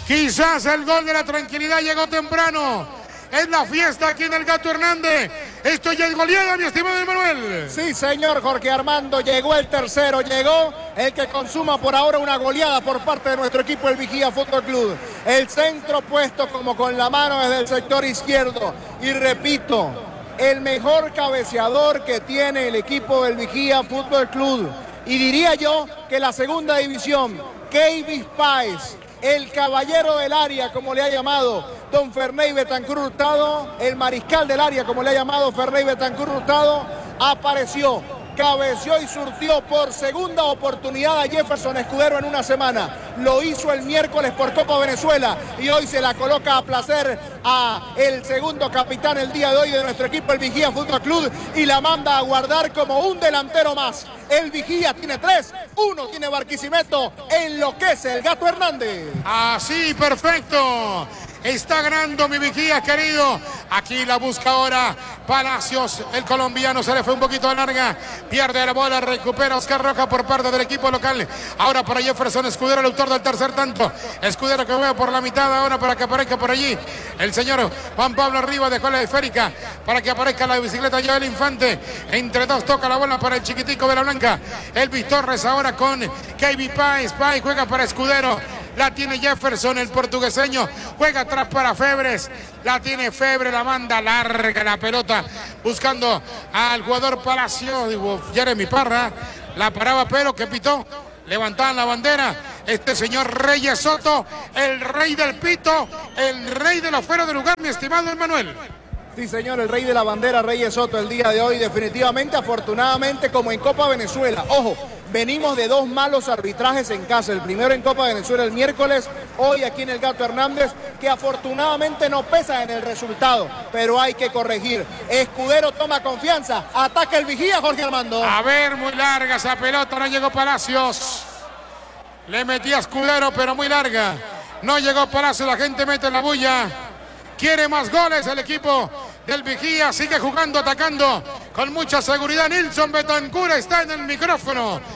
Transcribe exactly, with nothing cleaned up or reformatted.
Quizás el gol de la tranquilidad llegó temprano. Es la fiesta aquí en el Gato Hernández. Esto ya es goleada, mi estimado Emanuel. Sí, señor Jorge Armando. Llegó el tercero. Llegó el que consuma por ahora una goleada por parte de nuestro equipo, el Vigía Fútbol Club. El centro puesto como con la mano desde el sector izquierdo. Y repito, el mejor cabeceador que tiene el equipo del Vigía Fútbol Club. Y diría yo que la segunda división, Keivis Páez, el caballero del área, como le ha llamado don Ferney Betancur Hurtado, el mariscal del área, como le ha llamado Ferney Betancur Hurtado, apareció, cabeció y surtió por segunda oportunidad a Jefferson Escudero en una semana. Lo hizo el miércoles por Copa Venezuela y hoy se la coloca a placer a el segundo capitán el día de hoy de nuestro equipo, el Vigía Fútbol Club, y la manda a guardar como un delantero más. El Vigía tiene tres, uno tiene Barquisimeto, enloquece el Gato Hernández. Así, perfecto. Está ganando mi Vigía, querido. Aquí la busca ahora Palacios. El colombiano se le fue un poquito de larga. Pierde la bola, recupera Oscar Roja por parte del equipo local. Ahora para Jefferson Escudero, el autor del tercer tanto. Escudero que juega por la mitad ahora para que aparezca por allí el señor Juan Pablo Arriba. Dejó la esférica para que aparezca la bicicleta ya del Infante. Entre dos toca la bola para el chiquitico de la Blanca. Elvis Torres ahora con Keivis Páez. Páez juega para Escudero. La tiene Jefferson, el portugueseño. Juega atrás para Febres. La tiene Febre, la manda larga la pelota. Buscando al jugador Palacio. Digo, Jeremy Parra. La paraba, pero que pitó. Levantaban la bandera. Este señor Reyes Soto, el rey del pito, el rey de los fueros de lugar, mi estimado Emanuel. Sí, señor, el rey de la bandera, Reyes Soto, el día de hoy, definitivamente, afortunadamente, como en Copa Venezuela. Ojo, venimos de dos malos arbitrajes en casa. El primero en Copa Venezuela el miércoles, hoy aquí en el Gato Hernández, que afortunadamente no pesa en el resultado, pero hay que corregir. Escudero toma confianza, ataca el Vigía, Jorge Armando. A ver, muy larga esa pelota, no llegó Palacios. Le metía Escudero, pero muy larga. No llegó Palacios, la gente mete la bulla. Quiere más goles el equipo del Vigía, sigue jugando, atacando con mucha seguridad. Nilson Betancur está en el micrófono